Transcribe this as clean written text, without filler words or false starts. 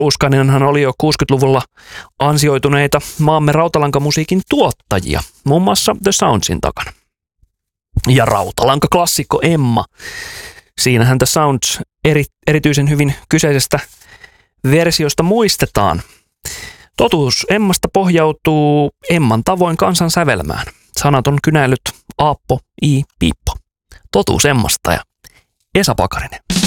Uskaninenhan oli jo 60-luvulla ansioituneita maamme rautalankamusiikin tuottajia, muun muassa The Soundsin takana. Ja rautalankaklassikko Emma. Siinähän The Sounds erityisen hyvin kyseisestä versiosta muistetaan. Totuus Emmasta pohjautuu Emman tavoin kansan sävelmään. Sanaton kynäilyt Aappo, I, Piippo. Totuus Emmasta ja Esa Pakarinen.